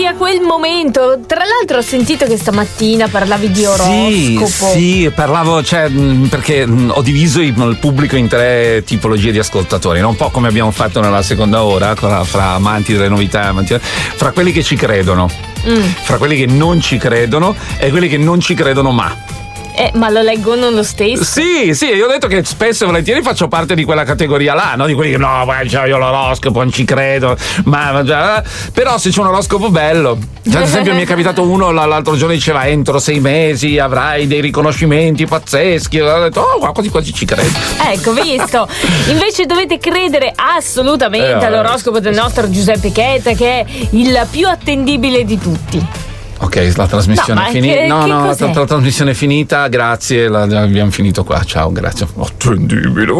a quel momento. Tra l'altro ho sentito che stamattina parlavi di oroscopo. Sì, parlavo, perché ho diviso il pubblico in 3 tipologie di ascoltatori, no? Un po' come abbiamo fatto nella seconda ora, fra amanti delle novità, fra quelli che ci credono, fra quelli che non ci credono e quelli che non ci credono ma lo leggono lo stesso? Sì, io ho detto che spesso e volentieri faccio parte di quella categoria là, no? Di quelli che no, io l'oroscopo non ci credo, però se c'è un oroscopo bello, ad esempio mi è capitato uno l'altro giorno, diceva entro 6 mesi avrai dei riconoscimenti pazzeschi, e ho detto quasi ci credo. Ecco, visto. Invece dovete credere assolutamente all'oroscopo del nostro Giuseppe Chetta, che è il più attendibile di tutti. Ok, la trasmissione è finita. La trasmissione è finita, grazie, abbiamo finito qua. Ciao, grazie. Attendibile.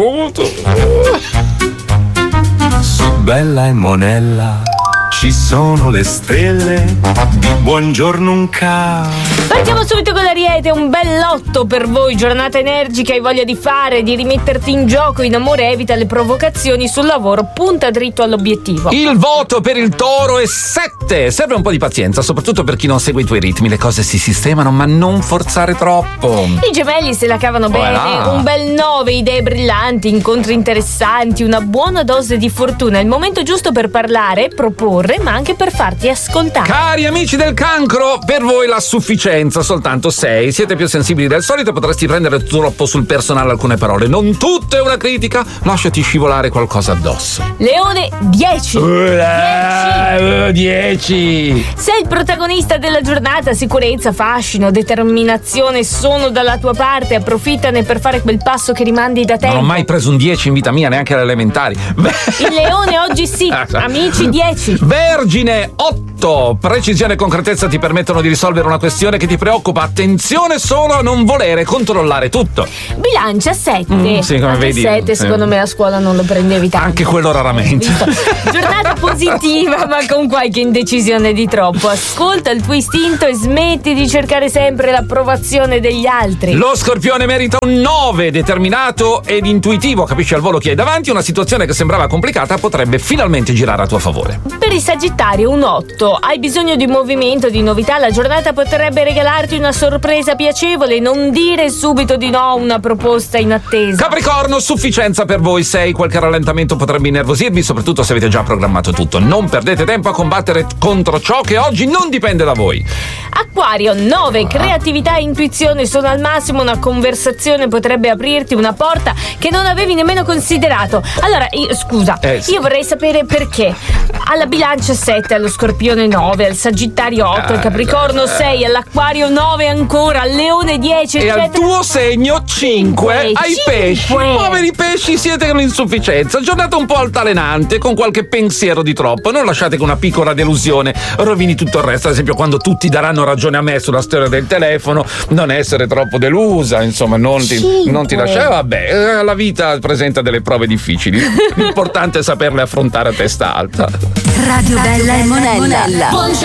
Su Bella e Monella ci sono le stelle di buongiorno un caos. Partiamo subito con l'Ariete, un bel lotto per voi, giornata energica, hai voglia di fare, di rimetterti in gioco, in amore evita le provocazioni, sul lavoro punta dritto all'obiettivo. Il voto per il Toro è 7, serve un po' di pazienza, soprattutto per chi non segue i tuoi ritmi, le cose si sistemano ma non forzare troppo. I Gemelli se la cavano bene, un bel 9, idee brillanti, incontri interessanti, una buona dose di fortuna, il momento giusto per parlare, proporre, ma anche per farti ascoltare. Cari amici del Cancro, per voi la sufficienza, soltanto 6, siete più sensibili del solito, potresti prendere troppo sul personale alcune parole, non tutte una critica, lasciati scivolare qualcosa addosso. Leone 10. 10. Sei il protagonista della giornata, sicurezza, fascino, determinazione sono dalla tua parte, approfittane per fare quel passo che rimandi da tempo. Non ho mai preso un 10 in vita mia, neanche alle elementari. Il Leone oggi sì, amici 10. Vergine 8, precisione e concretezza ti permettono di risolvere una questione che ti preoccupa, attenzione solo a non volere controllare tutto. Bilancia 7. Sì, come vedi. 7 secondo me a scuola non lo prendevi tanto. Anche quello raramente. Giornata positiva ma con qualche indecisione di troppo. Ascolta il tuo istinto e smetti di cercare sempre l'approvazione degli altri. Lo Scorpione merita un 9, determinato ed intuitivo, capisci al volo chi hai davanti, una situazione che sembrava complicata potrebbe finalmente girare a tuo favore. Per il Sagittario un 8, hai bisogno di movimento, di novità, la giornata potrebbe regalarti una sorpresa piacevole, non dire subito di no a una proposta inattesa. Capricorno, sufficienza per voi 6, qualche rallentamento potrebbe innervosirvi, soprattutto se avete già programmato tutto, non perdete tempo a combattere contro ciò che oggi non dipende da voi. Acquario 9, creatività e intuizione sono al massimo, una conversazione potrebbe aprirti una porta che non avevi nemmeno considerato. Allora, io vorrei sapere perché alla Bilancia 7, allo Scorpione 9, al Sagittario 8, al Capricorno 6, all'Acquario 9 ancora, al Leone 10 e eccetera. al tuo segno 5 ai pesci. Poveri pesci, siete un'insufficienza, giornata un po' altalenante con qualche pensiero di troppo, non lasciate che una piccola delusione rovini tutto il resto, ad esempio quando tutti daranno ragione a me sulla storia del telefono, non essere troppo delusa, insomma non ti lasciare, vabbè, la vita presenta delle prove difficili, l'importante è saperle affrontare a testa alta. Radio Bella e Monella.